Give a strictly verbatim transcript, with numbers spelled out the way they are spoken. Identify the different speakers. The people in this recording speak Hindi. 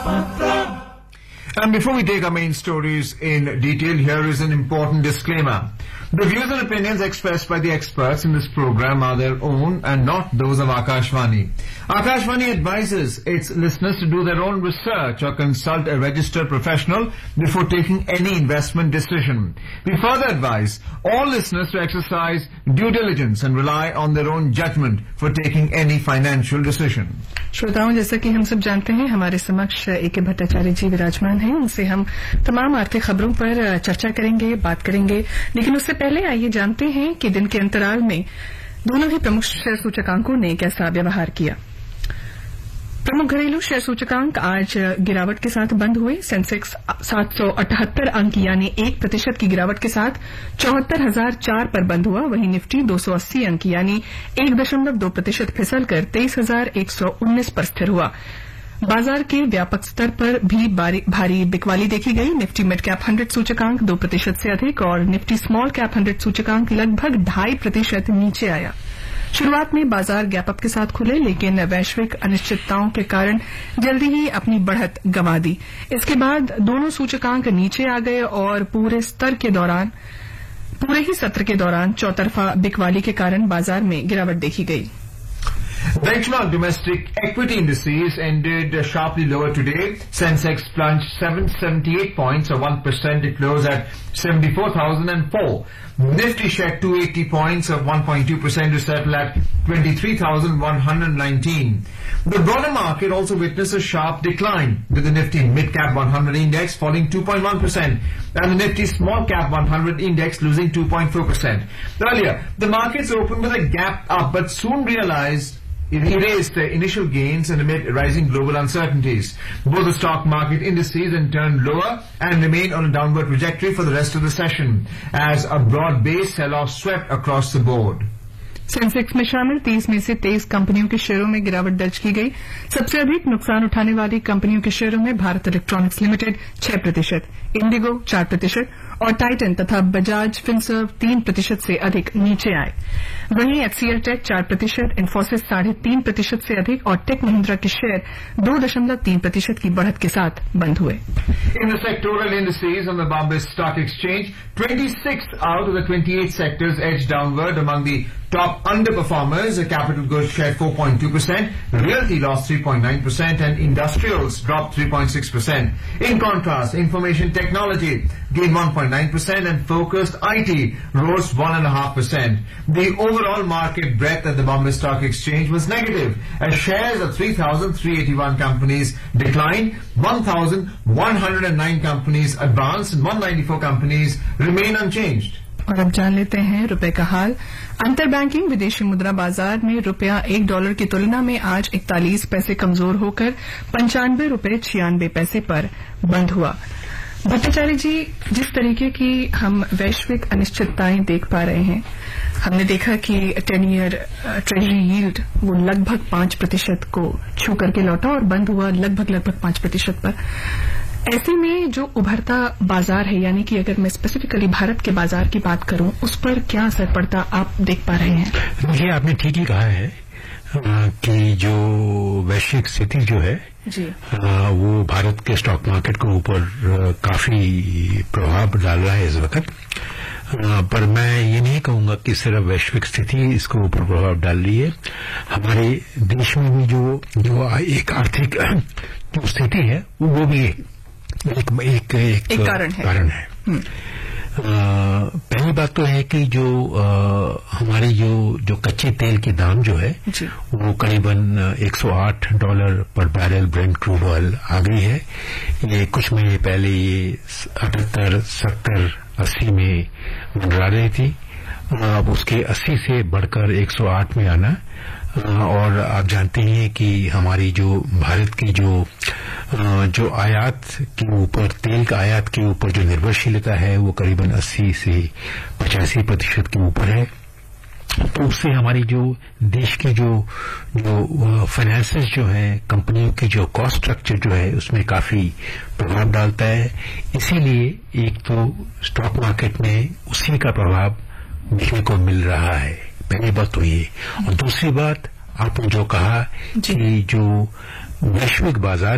Speaker 1: And before we take our main stories in detail, here is an important disclaimer. The views and opinions expressed by the experts in this program are their own and not those of Akashvani. Akashvani advises its listeners to do their own research or consult a registered professional before taking any investment decision. We further advise all listeners to exercise due diligence and rely on their own judgment for taking any financial decision.
Speaker 2: श्रोताओं, जैसा कि हम सब जानते हैं, हमारे समक्ष ए के भट्टाचार्य जी विराजमान हैं। उनसे हम तमाम आर्थिक खबरों पर चर्चा करेंगे, बात करेंगे, लेकिन उससे पहले आइए जानते हैं कि दिन के अंतराल में दोनों ही प्रमुख शेयर सूचकांकों ने कैसा व्यवहार किया। प्रमुख घरेलू शेयर सूचकांक आज गिरावट के साथ बंद हुए। सेंसेक्स सात सौ अठहत्तर अंक यानी एक प्रतिशत की गिरावट के साथ चौहत्तर हजार चार पर बंद हुआ। वहीं निफ्टी दो सौ अस्सी अंक यानी एक दशमलव दो प्रतिशत फिसलकर तेईस हजार एक सौ उन्नीस पर स्थिर हुआ। बाजार के व्यापक स्तर पर भी भारी बिकवाली देखी गई। निफ्टी मिड कैप हंड्रेड सूचकांक दो प्रतिशत से अधिक और निफ्टी स्मॉल कैप हंड्रेड सूचकांक लगभग ढाई प्रतिशत नीचे आया। शुरुआत में बाजार गैप अप के साथ खुले, लेकिन वैश्विक अनिश्चितताओं के कारण जल्दी ही अपनी बढ़त गंवा दी। इसके बाद दोनों सूचकांक नीचे आ गए और पूरे स्तर के दौरान पूरे ही सत्र के दौरान चौतरफा बिकवाली के कारण बाजार में गिरावट देखी गई।
Speaker 1: Benchmark domestic equity indices ended sharply lower today. Sensex plunged seven hundred seventy-eight points or one percent. It closed at seventy-four thousand four. Nifty shed two hundred eighty points or one point two percent to settle at twenty-three thousand one hundred nineteen. The broader market also witnessed a sharp decline, with the Nifty Mid-Cap one hundred index falling two point one percent and the Nifty Small Cap one hundred index losing two point four percent. Earlier, the markets opened with a gap up but soon realized it erased the initial gains and amid rising global uncertainties. Both the stock market indices then turned lower and remained on a downward trajectory for the rest of the session as a broad-based sell-off swept across the board.
Speaker 2: Sensex में शामिल तीस में से तेईस कंपनियों के शेयरों में गिरावट दर्ज की गई। सबसे अधिक नुकसान उठाने वाली कंपनियों के शेयरों में भारत इलेक्ट्रॉनिक्स लिमिटेड छह प्रतिशत, इंडिगो चार प्रतिशत और टाइटन तथा बजाज फिनसर्व तीन प्रतिशत से अधिक नीचे आए। वहीं एचसीएल टेक चार प्रतिशत, इन्फोसिस साढ़े तीन प्रतिशत से अधिक और टेक महिंद्रा के शेयर दो दशमलव तीन प्रतिशत की बढ़त के साथ बंद हुए।
Speaker 1: In the sectoral indices on the Bombay Stock Exchange, twenty-six out of the twenty-eight sectors edged downward. Among the top underperformers, capital goods shed four point two percent, realty lost three point nine percent and industrials dropped three point six percent. In contrast, information technology gained one point nine percent and focused I T rose one point five percent. The overall market breadth at the Bombay Stock Exchange was negative as shares of three thousand three hundred eighty-one companies declined, one thousand one hundred nine companies advanced and one hundred ninety-four companies remain unchanged.
Speaker 2: और अब जान लेते हैं रुपए का हाल। अंतर बैंकिंग विदेशी मुद्रा बाजार में रुपया एक डॉलर की तुलना में आज इकतालीस पैसे कमजोर होकर पंचानवे रुपए छियानवे पैसे पर बंद हुआ। भट्टाचार्य जी, जिस तरीके की हम वैश्विक अनिश्चितताएं देख पा रहे हैं, हमने देखा कि टेन ईयर ट्रेजरी यील्ड वो लगभग पांच प्रतिशत को छू करके लौटा और बंद हुआ लगभग लगभग पांच प्रतिशत पर। ऐसे में जो उभरता बाजार है, यानी कि अगर मैं स्पेसिफिकली भारत के बाजार की बात करूं, उस पर क्या असर पड़ता आप देख पा रहे हैं?
Speaker 3: देखिए, आपने ठीक ही कहा है कि जो वैश्विक स्थिति जो है
Speaker 2: जी
Speaker 3: आ, वो भारत के स्टॉक मार्केट के ऊपर काफी प्रभाव डाल रहा है इस वक्त। पर मैं ये नहीं कहूंगा कि सिर्फ वैश्विक स्थिति इसके ऊपर प्रभाव डाल रही है। हमारे देश में भी जो जो एक आर्थिक जो स्थिति है वो भी एक एक, एक, एक,
Speaker 2: एक कारण है,
Speaker 3: कारण है। आ, पहली बात तो है कि जो आ, हमारे जो जो कच्चे तेल के दाम जो है वो करीबन एक सौ आठ डॉलर पर बैरल ब्रेंट क्रूड ऑयल आ गई है। ये कुछ महीने पहले ये अठहत्तर सत्तर अस्सी में मंडरा रही थी, अब उसके अस्सी से बढ़कर एक सौ आठ में आना। और आप जानते हैं कि हमारी जो भारत की जो जो आयात के ऊपर तेल का आयात के ऊपर जो निर्भरशीलता है वो करीबन अस्सी से पचासी प्रतिशत के ऊपर है। तो उससे हमारी जो देश के जो जो फाइनेंसेस जो है, कंपनियों की जो कॉस्ट स्ट्रक्चर जो है उसमें काफी प्रभाव डालता है। इसीलिए एक तो स्टॉक मार्केट में उसी का प्रभाव देखने को मिल रहा है। पहली बात तो ये, और दूसरी बात आपने जो कहा कि जो वैश्विक बाजार